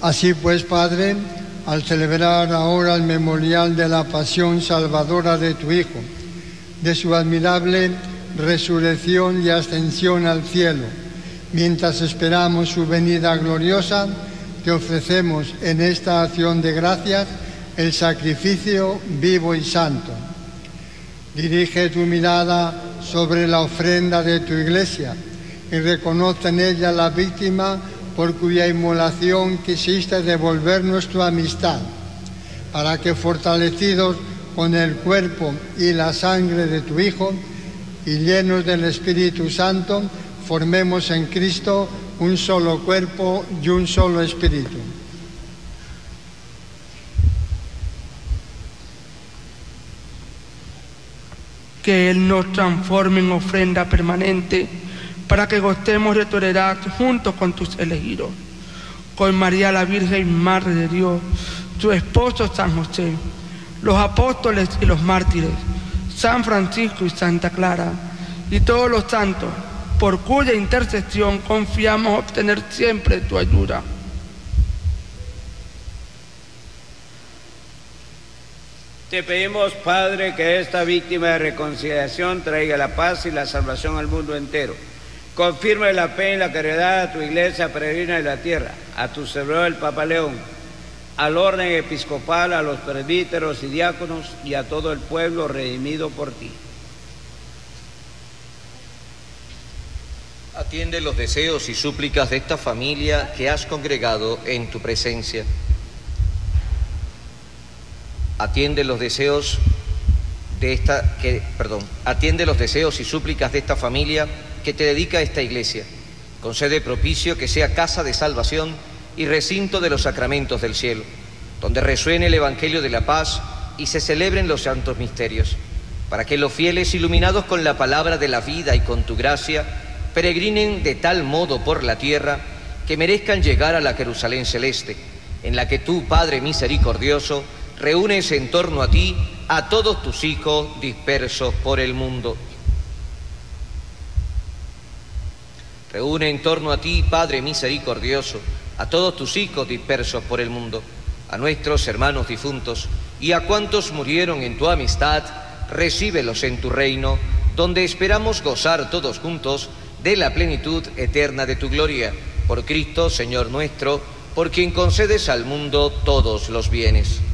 Así pues, Padre, al celebrar ahora el memorial de la pasión salvadora de tu Hijo, de su admirable resurrección y ascensión al cielo, mientras esperamos su venida gloriosa, te ofrecemos en esta acción de gracias el sacrificio vivo y santo. Dirige tu mirada sobre la ofrenda de tu Iglesia y reconoce en ella la víctima por cuya inmolación quisiste devolvernos tu amistad, para que, fortalecidos con el cuerpo y la sangre de tu Hijo y llenos del Espíritu Santo, formemos en Cristo un solo cuerpo y un solo espíritu. Que Él nos transforme en ofrenda permanente, para que gocemos de tu heredad juntos con tus elegidos, con María la Virgen, Madre de Dios, su esposo San José, los apóstoles y los mártires, San Francisco y Santa Clara, y todos los santos, por cuya intercesión confiamos obtener siempre tu ayuda. Te pedimos, Padre, que esta víctima de reconciliación traiga la paz y la salvación al mundo entero. Confirma la fe y la caridad a tu Iglesia peregrina de la tierra, a tu servidor el Papa León, al orden episcopal, a los presbíteros y diáconos y a todo el pueblo redimido por ti. Atiende los deseos y súplicas de esta familia que has congregado en tu presencia. Atiende los deseos y súplicas de esta familia que te dedica esta Iglesia. Concede propicio que sea casa de salvación y recinto de los sacramentos del cielo, donde resuene el Evangelio de la paz y se celebren los santos misterios, para que los fieles, iluminados con la palabra de la vida y con tu gracia, peregrinen de tal modo por la tierra que merezcan llegar a la Jerusalén celeste, en la que tú, Padre misericordioso, reúnes en torno a ti a todos tus hijos dispersos por el mundo. Reúne en torno a ti, Padre misericordioso, a todos tus hijos dispersos por el mundo, a nuestros hermanos difuntos y a cuantos murieron en tu amistad, recíbelos en tu reino, donde esperamos gozar todos juntos de la plenitud eterna de tu gloria. Por Cristo, Señor nuestro, por quien concedes al mundo todos los bienes.